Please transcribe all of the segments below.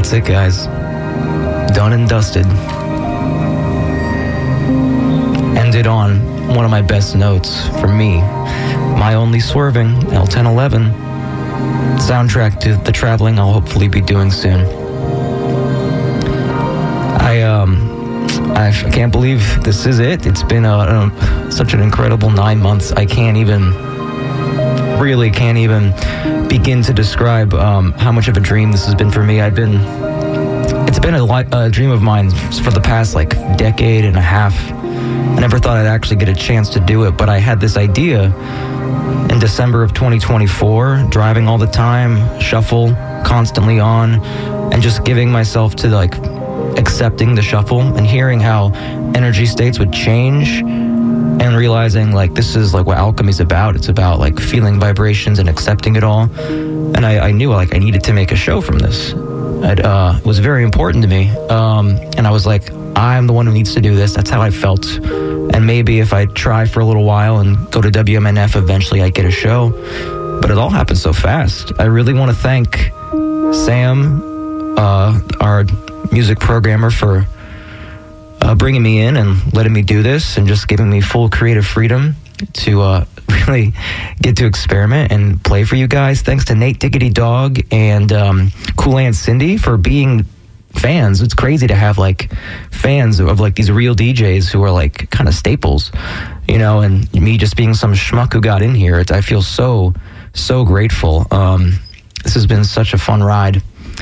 That's it, guys. Done and dusted. Ended on one of my best notes for me. My Only Swerving, L1011. Soundtrack to the traveling I'll hopefully be doing soon. I can't believe this is it. It's been such an incredible 9 months. I can't even begin to describe how much of a dream this has been for me. It's been a dream of mine for the past decade and a half. I never thought I'd actually get a chance to do it, but I had this idea in December of 2024, driving all the time, shuffle constantly on, and just giving myself to accepting the shuffle and hearing how energy states would change and realizing this is what alchemy's about. It's about feeling vibrations and accepting it all. And I knew I needed to make a show from this. It was very important to me. And I was I'm the one who needs to do this. That's how I felt. And maybe if I try for a little while and go to WMNF, eventually I get a show. But it all happened so fast. I really want to thank Sam, our music programmer, for bringing me in and letting me do this and just giving me full creative freedom to really get to experiment and play for you guys. Thanks to Nate Diggity Dog and Cool Aunt Cindy for being fans. It's crazy to have fans of these real DJs who are kind of staples, and me just being some schmuck who got in here. I feel so grateful. This has been such a fun ride.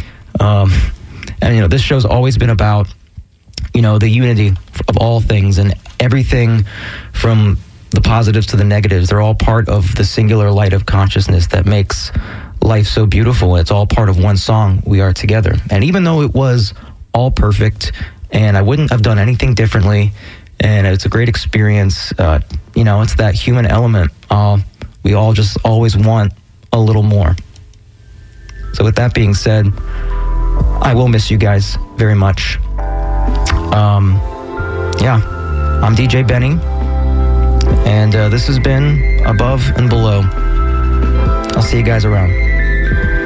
And this show's always been about the unity of all things, and everything from the positives to the negatives. They're all part of the singular light of consciousness that makes life so beautiful. It's all part of one song, We Are Together. And even though it was all perfect and I wouldn't have done anything differently, and it's a great experience, it's that human element. We all just always want a little more. So with that being said, I will miss you guys very much. I'm DJ Benny, and this has been Above and Below. I'll see you guys around.